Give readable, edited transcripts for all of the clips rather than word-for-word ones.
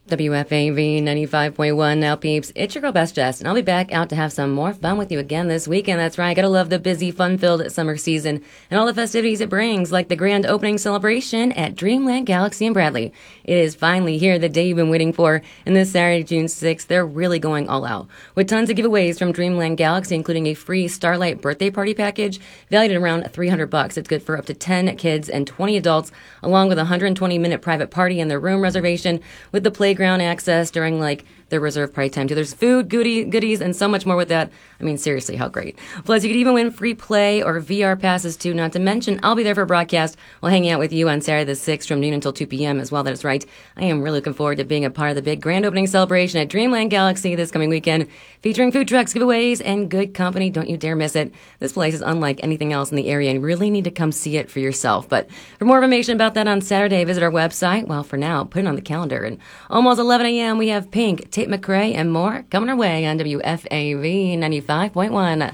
WFAV 95.1 now, peeps. It's your girl, Best Jess, and I'll be back out to have some more fun with you again this weekend. That's right. Gotta love the busy, fun-filled summer season and all the festivities it brings, like the grand opening celebration at Dreamland Galaxy in Bradley. It is finally here, the day you've been waiting for, and this Saturday, June 6th, they're really going all out with tons of giveaways from Dreamland Galaxy, including a free Starlight birthday party package valued at around $300. It's good for up to 10 kids and 20 adults, along with a 120-minute private party and their room reservation with the playground access during their reserved party time too. There's food, goodies, and so much more with that. I mean, seriously, how great. Plus, you could even win free play or VR passes too, not to mention I'll be there for a broadcast while hanging out with you on Saturday the 6th from noon until 2 p.m. as well. That is right. I am really looking forward to being a part of the big grand opening celebration at Dreamland Galaxy this coming weekend, featuring food trucks, giveaways, and good company. Don't you dare miss it. This place is unlike anything else in the area, and you really need to come see it for yourself. But for more information about that on Saturday, visit our website. Well, for now, put it on the calendar. And almost 11 a.m., we have Pink, Tate McRae, and more coming our way on WFAV 95.1.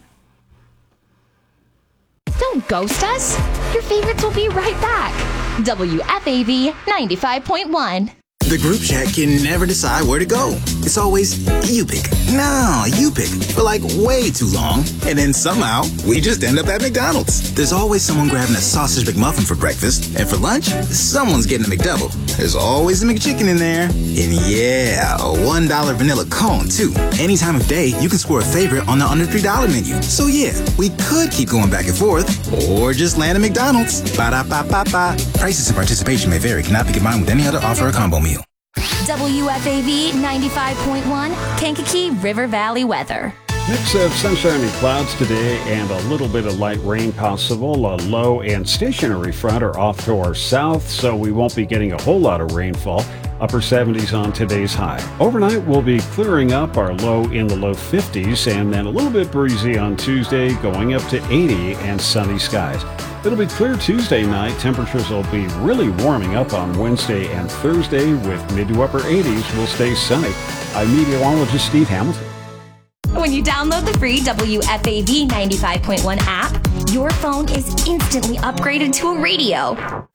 Don't ghost us. Your favorites will be right back. WFAV 95.1. The group chat can never decide where to go. It's always, you pick. No, you pick. For way too long. And then somehow, we just end up at McDonald's. There's always someone grabbing a sausage McMuffin for breakfast. And for lunch, someone's getting a McDouble. There's always a McChicken in there. And yeah, a $1 vanilla cone, too. Any time of day, you can score a favorite on the under $3 menu. So yeah, we could keep going back and forth, or just land at McDonald's. Ba-da-ba-ba-ba. Prices and participation may vary. Cannot be combined with any other offer or combo meal. WFAV 95.1, Kankakee River Valley weather. Mix of sunshine and clouds today and a little bit of light rain possible. A low and stationary front are off to our south, so we won't be getting a whole lot of rainfall. Upper 70s on today's high. Overnight, we'll be clearing up, our low in the low 50s, and then a little bit breezy on Tuesday, going up to 80 and sunny skies. It'll be clear Tuesday night. Temperatures will be really warming up on Wednesday and Thursday with mid to upper 80s. Will stay sunny. I'm meteorologist Steve Hamilton. When you download the free WFAV 95.1 app, your phone is instantly upgraded to a radio.